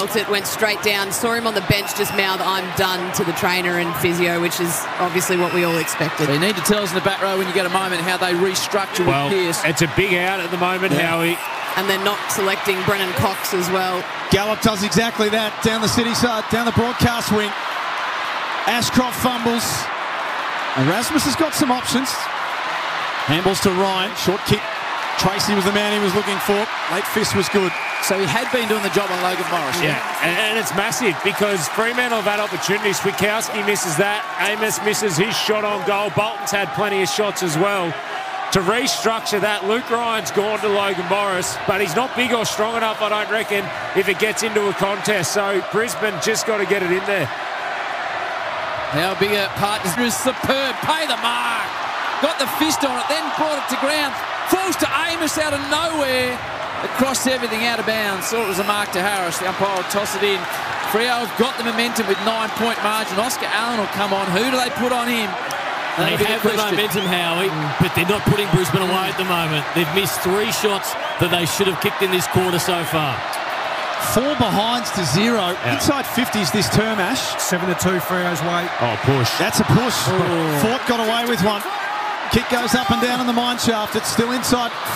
felt it, went straight down, saw him on the bench just mouth, "I'm done," to the trainer and physio, which is obviously what we all expected. They need to tell us in the back row when you get a moment how they restructure with Pearce. It's a big out at the moment, Howie. And they're not selecting Brennan Cox as well. Gallup does exactly that, down the city side, down the broadcast wing. Ashcroft fumbles. Erasmus has got some options. Handballs to Ryan, short kick. Tracy was the man he was looking for. Late fist was good. So he had been doing the job on Logan Morris. Yeah, and it's massive because Fremantle have had opportunities. Wikowski misses that. Amos misses his shot on goal. Bolton's had plenty of shots as well. To restructure that, Luke Ryan's gone to Logan Morris, but he's not big or strong enough, I don't reckon, if it gets into a contest. So Brisbane just got to get it in there. How big a partner is superb. Pay the mark. Got the fist on it, then brought it to ground. Falls to Amos out of nowhere. It crossed everything out of bounds. Thought it was a mark to Harris. The umpire will toss it in. Freo have got the momentum with 9-point margin. Oscar Allen will come on. Who do they put on him? They have the momentum, Howie, but they're not putting Brisbane away at the moment. They've missed 3 shots that they should have kicked in this quarter so far. 4 behinds to 0. Inside 50s this term, Ash. 7-2 Freo's way. Oh, push. That's a push. Fort got away with one. Kick goes up and down in the mine shaft. It's still inside